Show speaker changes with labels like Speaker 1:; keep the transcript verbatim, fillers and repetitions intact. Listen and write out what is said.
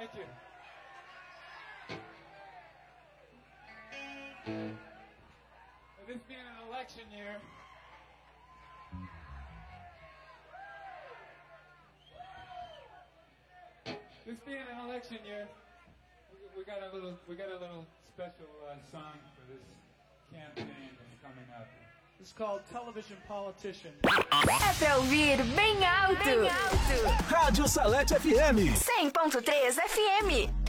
Speaker 1: Thank you. This being an election year, this being an election year, we, we got a little, we got a little special uh, song for this campaign that's coming up. It's called Television Politician.
Speaker 2: É pra ouvir bem alto. Bem alto.
Speaker 3: Rádio Salete F M.
Speaker 2: cem ponto três F M.